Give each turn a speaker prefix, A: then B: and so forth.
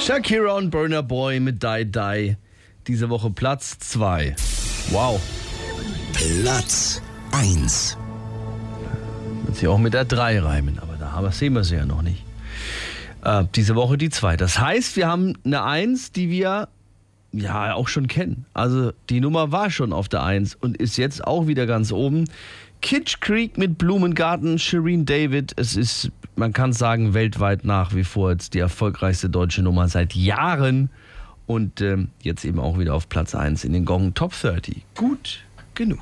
A: Shakira und Burna Boy mit Die Die. Diese Woche Platz 2. Wow.
B: Platz 1.
A: Wird sie auch mit der 3 reimen, aber da sehen wir sie ja noch nicht. Diese Woche die 2. Das heißt, wir haben eine 1, die wir ja auch schon kennen. Also die Nummer war schon auf der 1 und ist jetzt auch wieder ganz oben. Kitsch Creek mit Blumengarten, Shireen David. Es ist, man kann sagen, weltweit nach wie vor jetzt die erfolgreichste deutsche Nummer seit Jahren. Und jetzt eben auch wieder auf Platz 1 in den Gong Top 30. Gut genug.